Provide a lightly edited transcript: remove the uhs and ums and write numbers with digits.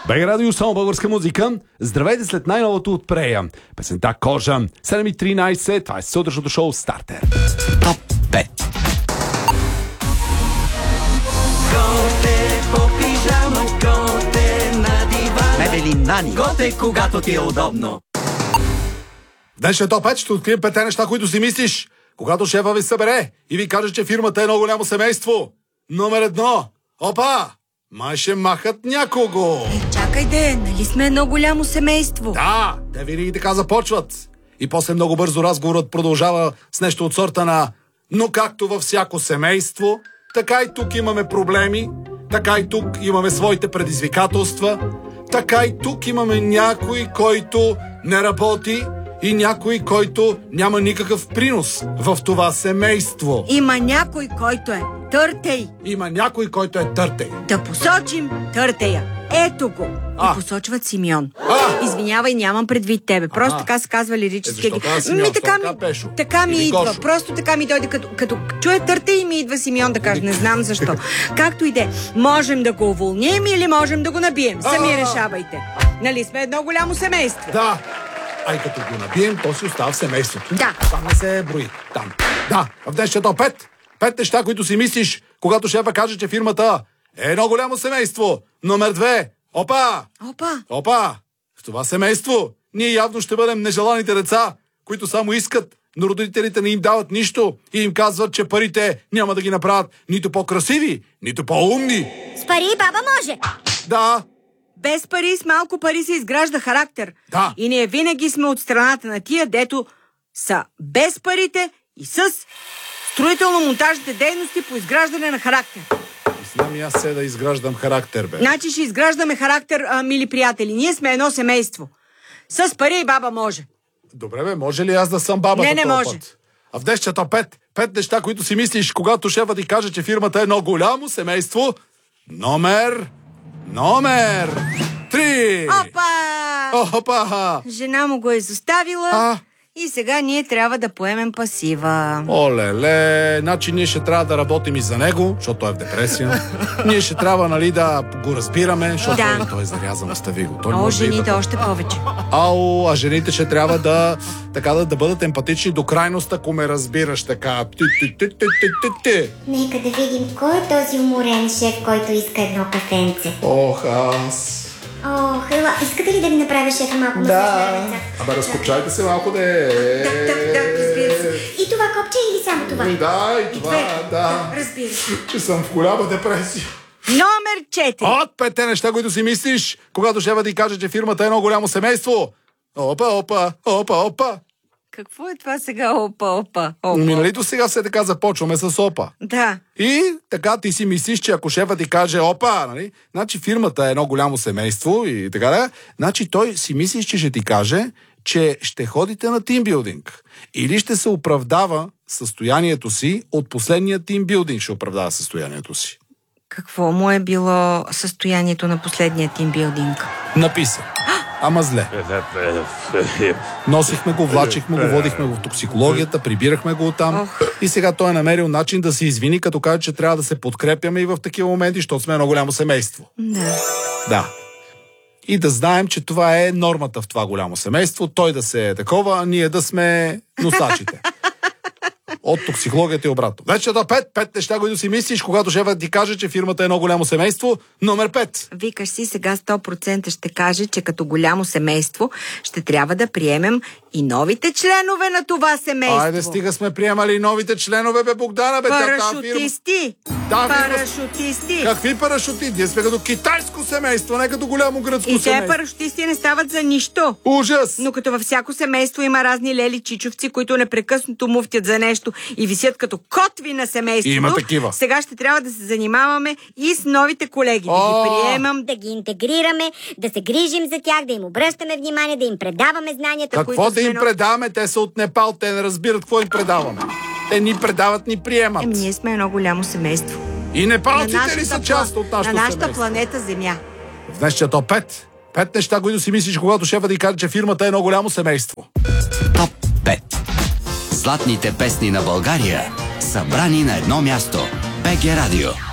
БГ Радио, само българска музика. Здравейте след най-новото от Прея. Песента Кожа. 7:13. Това е сутрешното шоу Стартер. Топ 5. Готе по пижама, готе на дивана. Мебели Нани. Готе, когато ти е удобно. Днешния топ 5 ще открием 5 неща, които си мислиш, когато шефа ви събере и ви каже, че фирмата е едно голямо семейство. Номер 1. Опа! Май ще махат някого. Чакай нали сме едно голямо семейство? Да, те винаги така започват. И после много бързо разговорът продължава с нещо от сорта на: но както във всяко семейство, така и тук имаме проблеми, така и тук имаме своите предизвикателства, така и тук имаме някой, който не работи и някой, който няма никакъв принос в това семейство. Има някой, който е търтей. Има някой, който е търтей. Да посочим търтея. Ето го. И посочват Симеон. Извинявай, нямам предвид тебе. Просто така се казва лирически. Така ми идва. Гошо. Просто така ми дойде. Като чуя търтей и ми идва Симеон да каже. Не знам защо. Както и де. Можем да го уволним или можем да го набием. Сами решавайте. Нали сме едно голямо семейство? Да. А и като го набием, то си остава в семейството. Да. Там не се брои. Там. Да. В днешния топ 5. 5 неща, които си мислиш, когато шефа каже, че фирмата е едно голямо семейство. Номер 2. Опа! В това семейство ние явно ще бъдем нежеланите деца, които само искат, но родителите не им дават нищо и им казват, че парите няма да ги направят нито по-красиви, нито по-умни. С пари баба може. Да. Без пари, с малко пари се изгражда характер. Да. И ние винаги сме от страната на тия, дето са без парите и с строително-монтажните дейности по изграждане на характер. Знам и аз се да изграждам характер, бе. Значи ще изграждаме характер, мили приятели. Ние сме едно семейство. С пари и баба може. Добре, бе, може ли аз да съм бабата? Не може. Път? А в днешния топ 5 неща, които си мислиш, когато шефът ти каже, че фирмата е едно голямо семейство. Номер 3. Опа! Жена му го е изоставила. И сега ние трябва да поемем пасива. Оле, значи ние ще трябва да работим и за него, защото той е в депресия. Ние ще трябва, нали, да го разбираме, защото той е зарязан, остави го. Жените още повече. А жените ще трябва да бъдат емпатични до крайност, ако ме разбираш така. Нека да видим кой е този уморен шеф, който иска едно кафенце. Аз... Ела, искате ли да ви направя шефа малко масаж? Абе, разкопчайте се малко, Да, разбира се. И това копче или само това? Да, и това, да. Разбира се. Че съм в голяма депресия. Номер 4. От 5 неща, които си мислиш, когато шефът ти каже, че фирмата е едно голямо семейство. Опа. Какво е това сега? Опа. Нали до сега все така започваме с опа? Да. И така ти си мислиш, че ако шефът ти каже опа, нали, значи фирмата е едно голямо семейство и така да, значи той си мислиш, че ще ти каже, че ще ходите на тимбилдинг. Или ще се оправдава състоянието си от последния тимбилдинг, ще оправдава състоянието си. Какво му е било състоянието на последния тимбилдинг? Написа. Ама зле. Носихме го, влачихме го, водихме го в токсикологията, прибирахме го оттам. И сега той е намерил начин да се извини, като каже, че трябва да се подкрепяме и в такива моменти, защото сме едно голямо семейство. Да. И да знаем, че това е нормата в това голямо семейство. Той да се е такова, а ние да сме носачите. От токсикологията и обратно. Вече до 5 неща, които си мислиш, когато шефът ти каже, че фирмата е едно голямо семейство. Номер 5. Викаш си, сега 100% ще каже, че като голямо семейство ще трябва да приемем и членове на това семейство. Айде, стига сме приемали новите членове, бе, Богдана, бе. Парашутисти. Парашутисти. Какви парашутисти? Ние сме като китайско семейство, не като голямо гръцко семейство. И те парашутисти не стават за нищо. Ужас! Но като във всяко семейство има разни лели чичовци, които непрекъснато муфтят за нещо и висят като котви на семейството. Има такива. Сега ще трябва да се занимаваме и с новите колеги. Да ги приемам, да ги интегрираме, да се грижим за тях, да им обръщаме внимание, да им предаваме знанията, Какво да им предаваме? Те са от Непал, те не разбират какво им предаваме. Те ни предават, ни приемат. Ние сме едно голямо семейство. И непалците ли са част от нашото семейство? На нашата планета Земя. В днешния топ 5 неща, които си мислиш, когато шефът ти каже, че фирмата е едно голямо семейство. Топ 5. Златните песни на България, събрани на едно място. БГ Радио.